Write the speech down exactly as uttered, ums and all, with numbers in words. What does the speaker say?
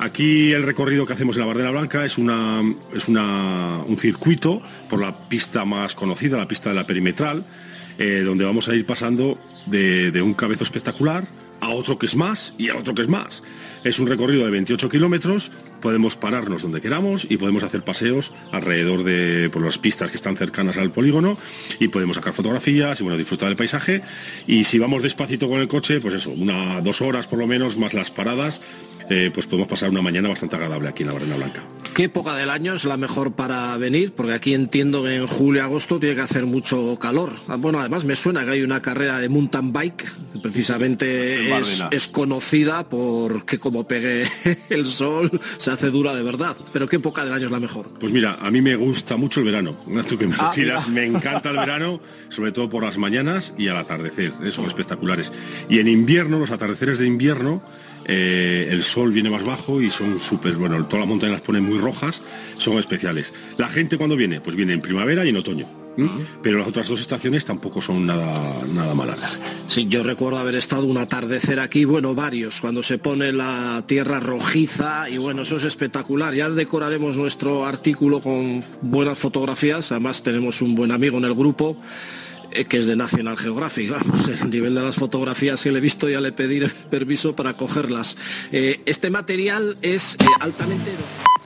Aquí el recorrido que hacemos en la Bardera Blanca es, una, es una, un circuito por la pista más conocida, la pista de la perimetral, eh, donde vamos a ir pasando de, de un cabezo espectacular a otro que es más y a otro que es más. Es un recorrido de veintiocho kilómetros, podemos pararnos donde queramos y podemos hacer paseos alrededor de por las pistas que están cercanas al polígono y podemos sacar fotografías y bueno, disfrutar del paisaje. Y si vamos despacito con el coche, pues eso, una, dos horas por lo menos, más las paradas, eh, pues podemos pasar una mañana bastante agradable aquí en la Bardera Blanca. ¿Qué época del año es la mejor para venir? Porque aquí entiendo que en julio y agosto tiene que hacer mucho calor. Bueno, además me suena que hay una carrera de mountain bike, que precisamente es, es conocida porque como pegue el sol se hace dura de verdad. Pero ¿qué época del año es la mejor? Pues mira, a mí me gusta mucho el verano. Tú que me lo Ah, tiras, mira. me encanta el verano, sobre todo por las mañanas y al atardecer, ¿eh? Son espectaculares. Y en invierno, los atardeceres de invierno, Eh, el sol viene más bajo y son súper, bueno, todas las montañas las ponen muy rojas, son especiales. La gente cuando viene, pues viene en primavera y en otoño. ¿Mm? Pero las otras dos estaciones tampoco son nada, nada malas. Sí, yo recuerdo haber estado un atardecer aquí, bueno, varios, cuando se pone la tierra rojiza y bueno, eso es espectacular. Ya decoraremos nuestro artículo con buenas fotografías, además tenemos un buen amigo en el grupo, que es de National Geographic, vamos, el nivel de las fotografías que le he visto ya le pediré permiso para cogerlas. Eh, este material es eh, altamente erosionado.